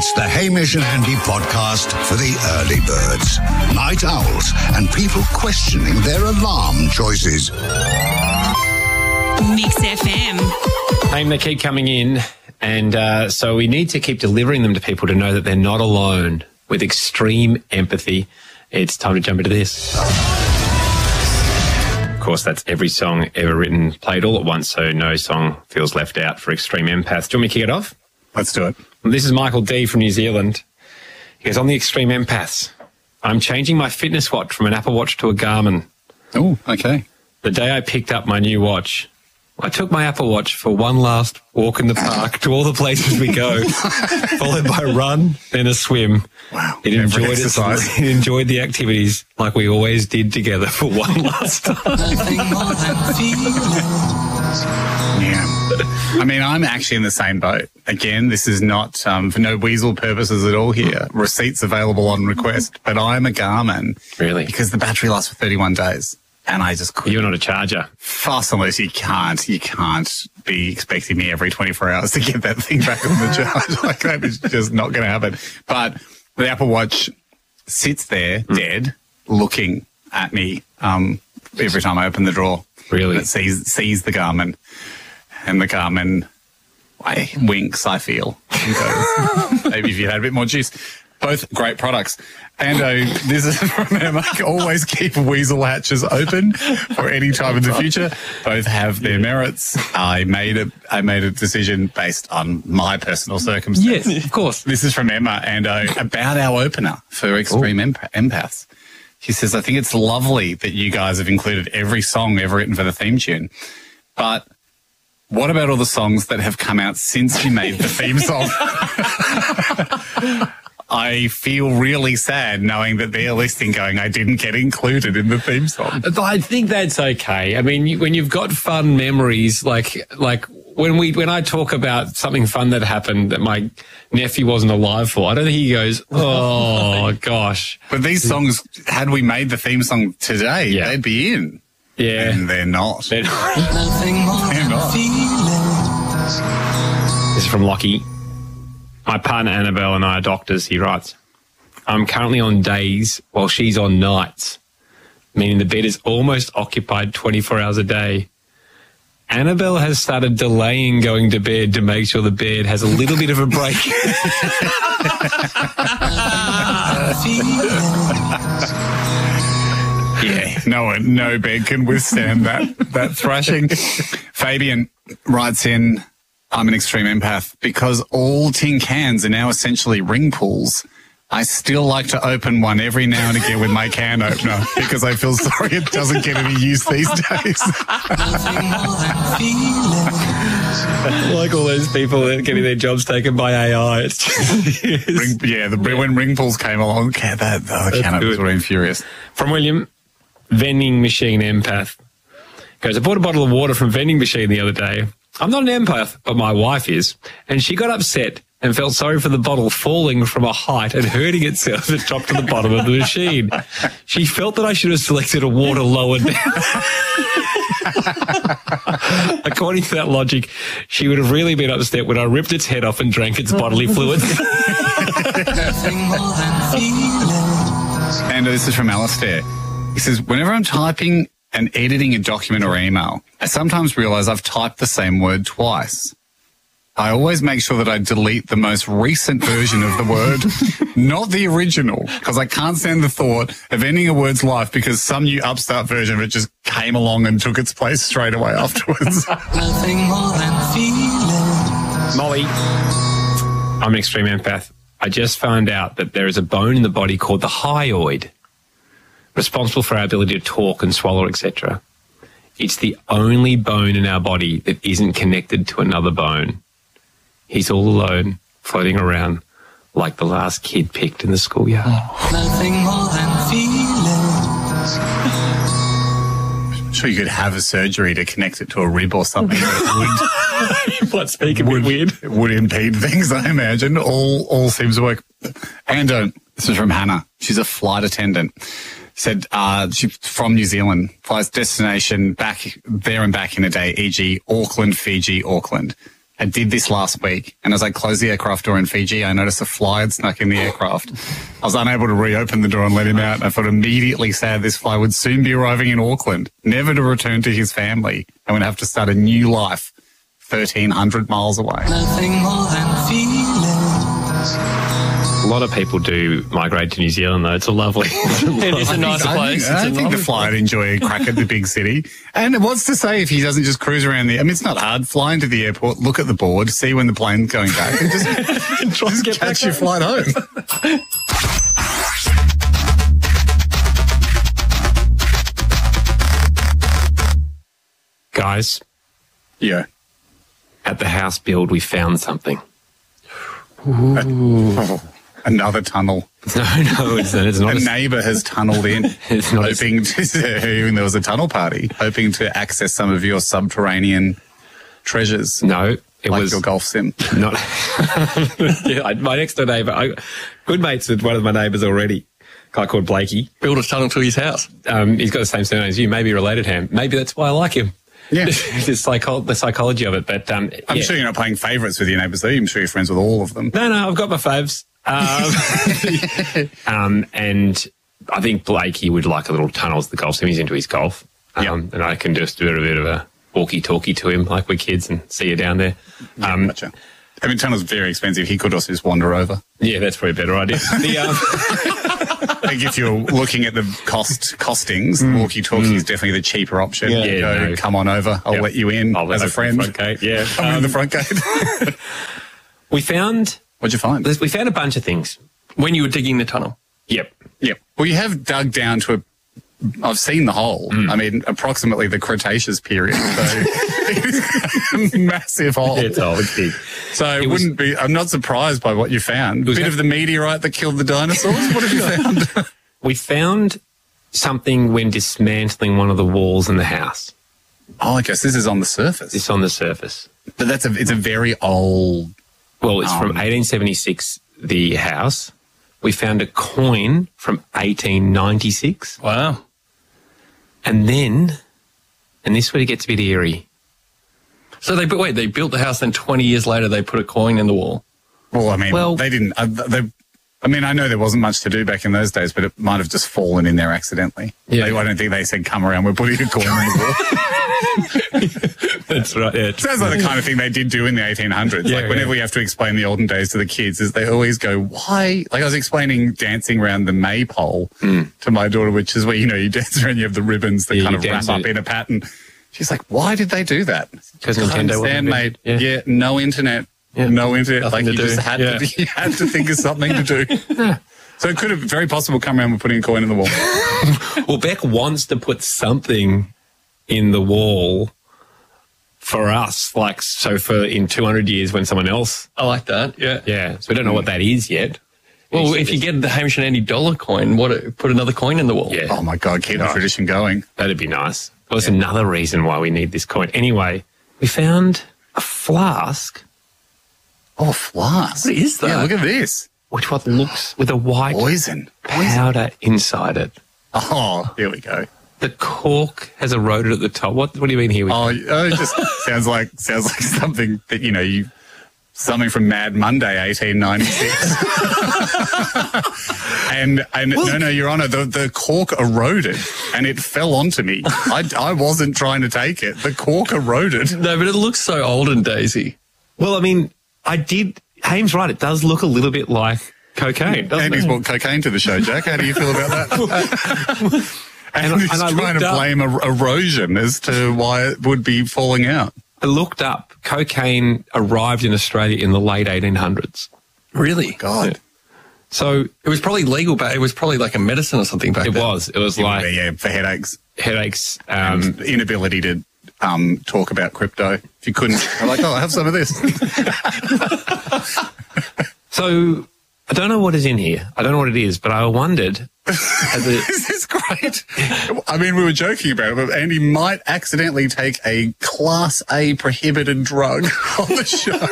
It's the Hamish and Andy podcast for the early birds, night owls, and people questioning their alarm choices. Mix FM. They keep coming in, and so we need to keep delivering them to people to know that they're not alone. With extreme empathy, it's time to jump into this. Of course, that's every song ever written, played all at once, so no song feels left out for Extreme Empaths. Do you want me to kick it off? Let's do it. This is Michael D from New Zealand. He goes, on the Extreme Empaths, I'm changing my fitness watch from an Apple Watch to a Garmin. Oh, okay. The day I picked up my new watch, I took my Apple Watch for one last walk in the park to all the places we go, followed by a run, then a swim. Wow. It enjoyed the activities like we always did together for one last time. Yeah. I mean, I'm actually in the same boat. Again, this is not for no weasel purposes at all here. Receipts available on request. But I'm a Garmin. Really? Because the battery lasts for 31 days. And I just couldn't. You're not a charger. Fast and loose, you can't be expecting me every 24 hours to get that thing back on the charge. Like, that is just not going to happen. But the Apple Watch sits there dead, looking at me every time I open the drawer. Really? It sees the Garmin, and the Garmin winks, I feel. And goes, maybe if you had a bit more juice. Both great products. And this is from Emma. Always keep weasel hatches open for any time in the future. Both have their merits. I made a decision based on my personal circumstances. Yes, of course. This is from Emma, and about our opener for Extreme Empaths. She says, I think it's lovely that you guys have included every song ever written for the theme tune. But what about all the songs that have come out since you made the theme song? I feel really sad knowing that they're listening going, I didn't get included in the theme song. I think that's okay. I mean, when you've got fun memories, like when I talk about something fun that happened that my nephew wasn't alive for, I don't think he goes, oh, gosh. But these songs, had we made the theme song today, they'd be in. Yeah. And they're not. They're not. They're not. This is from Lockie. My partner Annabelle and I are doctors, he writes. I'm currently on days while she's on nights, meaning the bed is almost occupied 24 hours a day. Annabelle has started delaying going to bed to make sure the bed has a little bit of a break. Yeah, no bed can withstand that thrashing. Fabian writes in, I'm an extreme empath. Because all tin cans are now essentially ring pulls, I still like to open one every now and again with my can opener because I feel sorry it doesn't get any use these days. Like all those people that are getting their jobs taken by AI. It's just, when ring pulls came along, the can openers were infurious. From William, vending machine empath. Goes, I bought a bottle of water from vending machine the other day. I'm not an empath, but my wife is. And she got upset and felt sorry for the bottle falling from a height and hurting itself as it dropped to the bottom of the machine. She felt that I should have selected a water lower down. According to that logic, she would have really been upset when I ripped its head off and drank its bodily fluids. And this is from Alistair. He says, whenever I'm typing and editing a document or email, I sometimes realize I've typed the same word twice. I always make sure that I delete the most recent version of the word, not the original, because I can't stand the thought of ending a word's life because some new upstart version of it just came along and took its place straight away afterwards. Molly, I'm an extreme empath. I just found out that there is a bone in the body called the hyoid, responsible for our ability to talk and swallow, etc. It's the only bone in our body that isn't connected to another bone. He's all alone, floating around like the last kid picked in the schoolyard. Nothing more than feelings. I'm sure you could have a surgery to connect it to a rib or something. But speak a bit weird. It would impede things, I imagine. All seems to work. And this is from Hannah. She's a flight attendant. Said she's from New Zealand, flies destination back there and back in a day, e.g. Auckland, Fiji, Auckland. I did this last week, and as I closed the aircraft door in Fiji, I noticed a fly had snuck in the aircraft. I was unable to reopen the door and let him out, and I felt immediately sad this fly would soon be arriving in Auckland, never to return to his family, and would have to start a new life 1,300 miles away. Nothing more than feelings. A lot of people do migrate to New Zealand, though. It's a lovely... It is a nice place. I think the fly would enjoy a crack at the big city. And what's to say if he doesn't just cruise around the... I mean, it's not hard. Fly into the airport, look at the board, see when the plane's going back, and just catch your flight home. Guys, Yeah. at the house build, we found something. Another tunnel. No, it's not. A neighbour has tunneled in, It's not a- hoping to, hearing there was a tunnel party, hoping to access some of your subterranean treasures. No, it like was your golf sim. not. My next door neighbour, good mates with one of my neighbours already, a guy called Blakey. Build a tunnel to his house. He's got the same surname as you, maybe related, Ham. Maybe that's why I like him. Yeah. the psychology of it. But I'm yeah. sure you're not playing favourites with your neighbours, though. I'm sure you're friends with all of them. No, I've got my faves. And I think Blakey would like a little tunnel as the golf sim. He's into his golf. And I can just do a bit of a walkie-talkie to him like we're kids and see you down there. Gotcha. I mean, tunnel's very expensive. He could also just wander over. Yeah, that's probably a better idea. I think if you're looking at the costings, walkie-talkie is definitely the cheaper option. Yeah, Go, no. come on over. I'll let you in I'll as a open the friend. front gate, yeah. Come in the front gate. We found What'd you find? a bunch of things. When you were digging the tunnel. Yep. Yep. Well, you have dug down to I've seen the hole. I mean, approximately the Cretaceous period. So it's a massive hole. It's old. It's big. So I'm not surprised by what you found. Bit of the meteorite that killed the dinosaurs? What have you found? We found something when dismantling one of the walls in the house. Oh, I guess this is on the surface. It's on the surface. But it's a very old... Well, it's from 1876, the house. We found a coin from 1896. Wow. And then, and this is where it gets a bit eerie. So they built the house, then 20 years later they put a coin in the wall. Well, I mean, they didn't... I mean, I know there wasn't much to do back in those days, but it might have just fallen in there accidentally. Yeah. I don't think they said, come around, we're putting a coin in the wall. That's right. Yeah. Sounds like the kind of thing they did do in the 1800s. Yeah, like whenever we have to explain the olden days to the kids, is they always go, why? Like I was explaining dancing around the maypole to my daughter, which is where, you dance around, you have the ribbons that kind of wrap up in a pattern. She's like, why did they do that? Because I Nintendo understand, wasn't mate. Yeah, no internet. Yeah. No internet. Nothing Like to you just do. had, Yeah. you had to think of something to do. So it could have very possible come around with putting a coin in the wall. Well, Beck wants to put something in the wall for us, in 200 years when someone else. I like that. Yeah. Yeah. So we don't know what that is yet. Well, if you get the Hamish and Andy dollar coin, put another coin in the wall. Yeah. Oh my God, keep the tradition going. That'd be nice. Well, that's another reason why we need this coin. Anyway, we found a flask, Oh, flask. What is that? Yeah, look at this. which looks with a white Poison. powder inside it. Oh, here we go. The cork has eroded at the top. What do you mean here? Oh, it just sounds like something that, something from Mad Monday, 1896. and no, Your Honour, the cork eroded and it fell onto me. I wasn't trying to take it. The cork eroded. No, but it looks so olden daisy. Well, I mean, Haim's right. It does look a little bit like cocaine, doesn't Andy's it? brought cocaine to the show, Jack. How do you feel about that? and he's I trying to looked up- blame erosion as to why it would be falling out. I looked up. Cocaine arrived in Australia in the late 1800s. Really? God. So It was probably legal, but it was probably like a medicine or something back it then. was. It was like For headaches. headaches. And inability to talk about crypto. If you couldn't, I'm like, I'll have some of this. So I don't know what is in here. I don't know what it is, but I wondered. This is great. I mean, we were joking about it, but Andy might accidentally take a Class A prohibited drug on the show.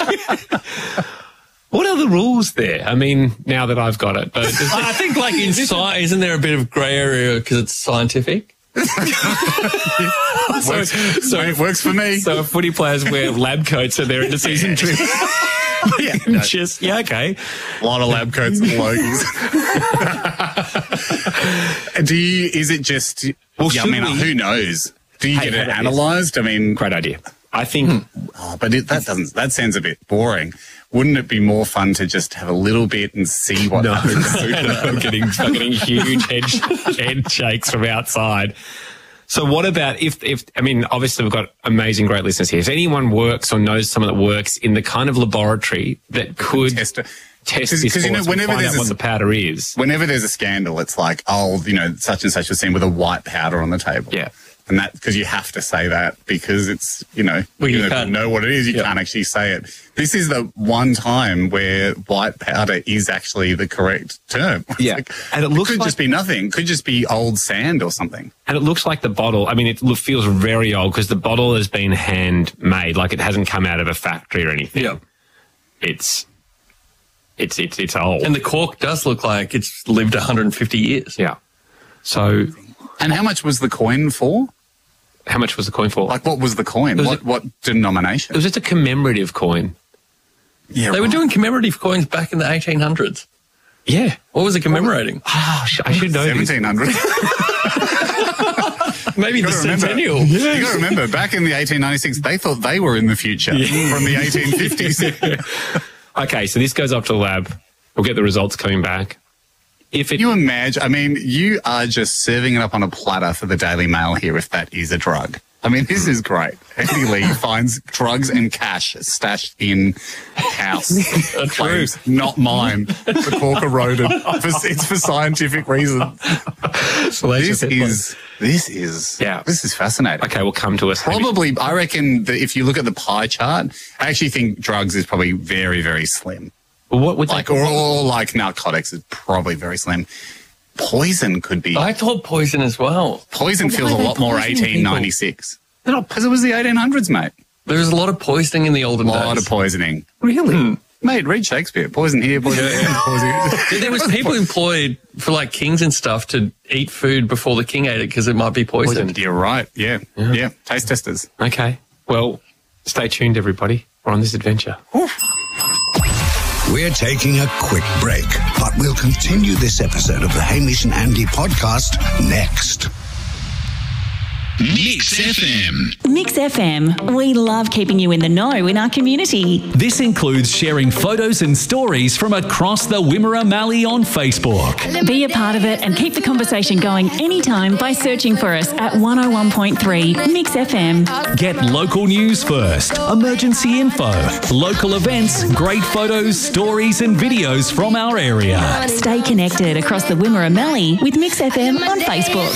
What are the rules there? I mean, now that I've got it, but I think like in science, isn't there a bit of grey area because it's scientific? It works for me. So if footy players wear lab coats and they're into season 2. Okay. A lot of lab coats and logies. Is it just, who knows? Do you get it analysed? I mean, great idea. I think, that sounds a bit boring. Wouldn't it be more fun to just have a little bit and see what happens? I'm getting huge head shakes from outside. So what about if obviously we've got amazing, great listeners here. If anyone works or knows someone that works in the kind of laboratory that could test this for us and find out what the powder is. Whenever there's a scandal, it's like, such and such was seen with a white powder on the table. Yeah. And that, because you have to say that because it's, you know what it is, you can't actually say it. This is the one time where white powder is actually the correct term. Yeah. And it could just be nothing. It could just be old sand or something. And it looks like the bottle, it feels very old because the bottle has been handmade, like it hasn't come out of a factory or anything. Yeah. It's old. And the cork does look like it's lived 150 years. Yeah. So. And how much was the coin for? How much was the coin for? Like, what was the coin? What denomination? It was just a commemorative coin. Yeah, they were doing commemorative coins back in the 1800s. Yeah. What was it commemorating? I should know. 1700s. Maybe the centennial. Yeah. You got to remember, back in the 1896, they thought they were in the future from the 1850s. Okay, so this goes up to the lab. We'll get the results coming back. Can you imagine? You are just serving it up on a platter for the Daily Mail here if that is a drug. This is great. Andy Lee finds drugs and cash stashed in house. Claims, not mine. The corker wrote it. It's for scientific reasons. This is fascinating. Okay, we'll come to us. Probably, I reckon that if you look at the pie chart, I actually think drugs is probably very, very slim. What would or like narcotics is probably very slim. Poison could be. I thought poison as well. Poison feels a lot more 1896. Because it was the 1800s, mate. There was a lot of poisoning in the olden days. A lot of poisoning. Really? Mate, read Shakespeare. Poison here, poison there. Poison. There was people employed for like kings and stuff to eat food before the king ate it because it might be poisoned. You're right. Yeah. Taste testers. Okay. Well, stay tuned, everybody. We're on this adventure. We're taking a quick break, but we'll continue this episode of the Hamish and Andy podcast next. Mix FM. Mix FM. We love keeping you in the know in our community. This includes sharing photos and stories from across the Wimmera Mallee on Facebook. Be a part of it and keep the conversation going anytime by searching for us at 101.3 Mix FM. Get local news first, emergency info, local events, great photos, stories and videos from our area. Stay connected across the Wimmera Mallee with Mix FM on Facebook.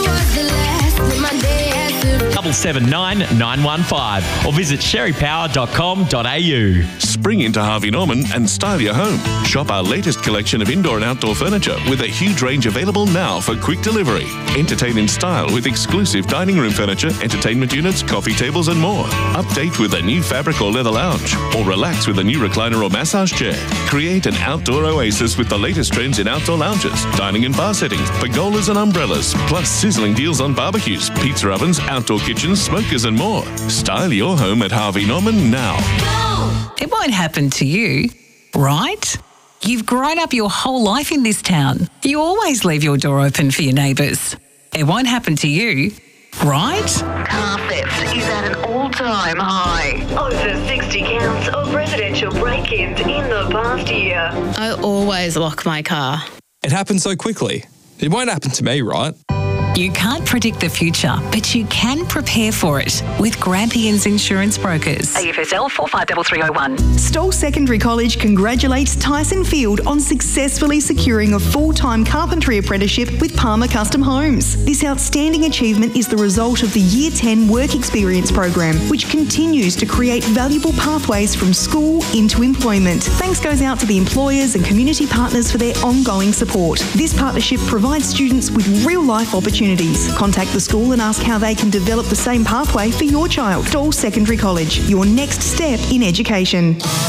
779 915 or visit sherrypower.com.au. Spring into Harvey Norman and style your home. Shop our latest collection of indoor and outdoor furniture with a huge range available now for quick delivery. Entertain in style with exclusive dining room furniture, entertainment units, coffee tables and more. Update with a new fabric or leather lounge or relax with a new recliner or massage chair. Create an outdoor oasis with the latest trends in outdoor lounges, dining and bar settings, pergolas and umbrellas, plus sizzling deals on barbecues, pizza ovens, outdoor kitchens, smokers and more. Style your home at Harvey Norman now. It won't happen to you, right? You've grown up your whole life in this town. You always leave your door open for your neighbours. It won't happen to you, right? Car theft is at an all-time high. Over 60 counts of residential break-ins in the past year. I always lock my car. It happens so quickly. It won't happen to me, right? You can't predict the future, but you can prepare for it with Grampians Insurance Brokers. AFSL 453301. Stoll Secondary College congratulates Tyson Field on successfully securing a full-time carpentry apprenticeship with Palmer Custom Homes. This outstanding achievement is the result of the Year 10 Work Experience program, which continues to create valuable pathways from school into employment. Thanks goes out to the employers and community partners for their ongoing support. This partnership provides students with real-life opportunities. Contact the school and ask how they can develop the same pathway for your child. Stoll Secondary College, your next step in education.